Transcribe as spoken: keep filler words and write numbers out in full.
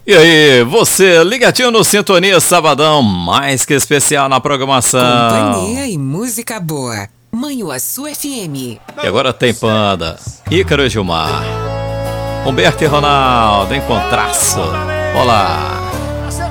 E aí, você ligadinho no Sintonia Sabadão, mais que especial na programação. Companhia e música boa. Manhuaçu F M. E agora tem Panda, Ícaro e Gilmar, Humberto e Ronaldo, Encontraço. Olá.